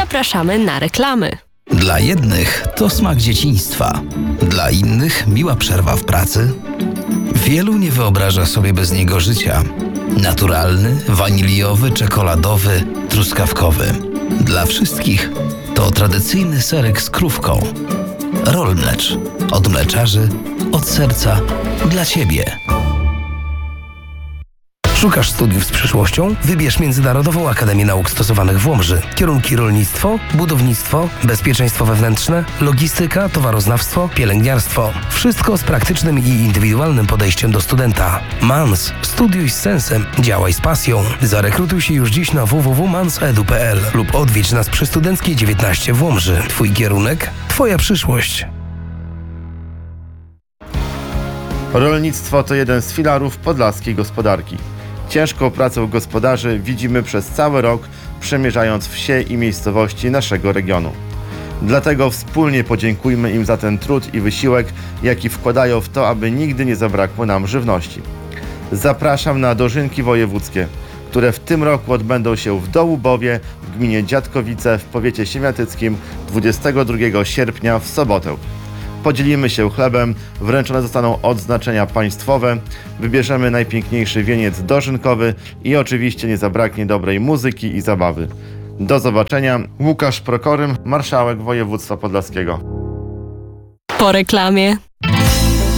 zapraszamy na reklamy. Dla jednych to smak dzieciństwa, dla innych miła przerwa w pracy. Wielu nie wyobraża sobie bez niego życia. Naturalny, waniliowy, czekoladowy, truskawkowy. Dla wszystkich to tradycyjny serek z krówką. Rollmlecz. Od mleczarzy, od serca, dla Ciebie. Szukasz studiów z przyszłością? Wybierz Międzynarodową Akademię Nauk Stosowanych w Łomży. Kierunki rolnictwo, budownictwo, bezpieczeństwo wewnętrzne, logistyka, towaroznawstwo, pielęgniarstwo. Wszystko z praktycznym i indywidualnym podejściem do studenta. MANS. Studiuj z sensem. Działaj z pasją. Zarekrutuj się już dziś na www.mansedu.pl lub odwiedź nas przy Studenckiej 19 w Łomży. Twój kierunek, Twoja przyszłość. Rolnictwo to jeden z filarów podlaskiej gospodarki. Ciężką pracę gospodarzy widzimy przez cały rok, przemierzając wsie i miejscowości naszego regionu. Dlatego wspólnie podziękujmy im za ten trud i wysiłek, jaki wkładają w to, aby nigdy nie zabrakło nam żywności. Zapraszam na dożynki wojewódzkie, które w tym roku odbędą się w Dołubowie, w gminie Dziadkowice, w powiecie siemiatyckim 22 sierpnia w sobotę. Podzielimy się chlebem, wręczone zostaną odznaczenia państwowe, wybierzemy najpiękniejszy wieniec dożynkowy i oczywiście nie zabraknie dobrej muzyki i zabawy. Do zobaczenia. Łukasz Prokorym, marszałek województwa podlaskiego. Po reklamie.